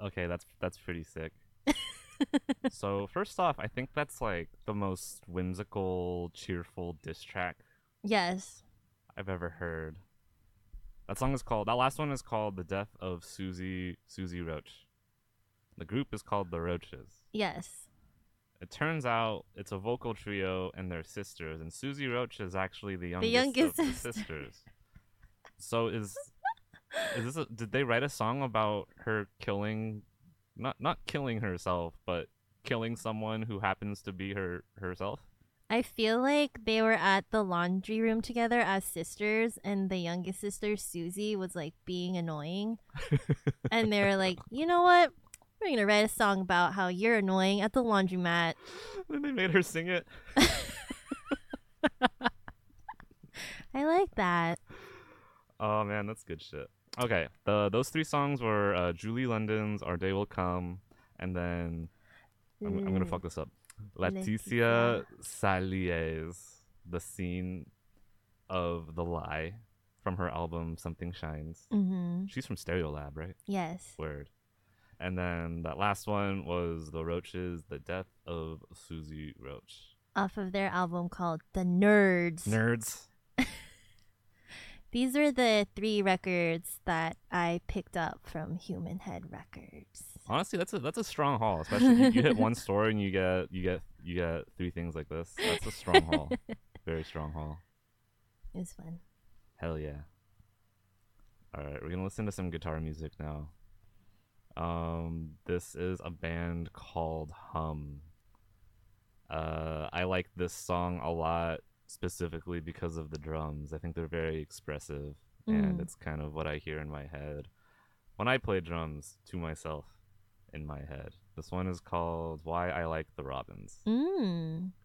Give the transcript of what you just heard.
Okay, that's pretty sick. So first off, I think that's like the most whimsical, cheerful diss track Yes. I've ever heard. That last one is called The Death of Susie Roach. The group is called The Roaches. Yes. It turns out it's a vocal trio and they're sisters, and Susie Roach is actually the The youngest youngest of the sister. sisters. So did they write a song about her killing, not killing herself, but killing someone who happens to be herself? I feel like they were at the laundry room together as sisters, and the youngest sister, Susie, was like being annoying. And they were like, you know what? We're going to write a song about how you're annoying at the laundromat. Then they made her sing it. I like that. Oh man, that's good shit. Okay, those three songs were Julie London's "Our Day Will Come," and then I'm gonna fuck this up. Leticia. Leticia Salier's "The Scene of the Lie" from her album "Something Shines." Mm-hmm. She's from Stereolab, right? Yes. Word. And then that last one was The Roaches, "The Death of Susie Roach." Off of their album called The Nerds. Nerds. These are the 3 records that I picked up from Human Head Records. Honestly, that's a strong haul. Especially you hit one store and you get three things like this. That's a strong haul. Very strong haul. It was fun. Hell yeah. All right, we're gonna listen to some guitar music now. This is a band called Hum. I like this song a lot specifically because of the drums. I think they're very expressive, and Mm. it's kind of what I hear in my head when I play drums to myself in my head. This one is called Why I Like the Robins. Mm.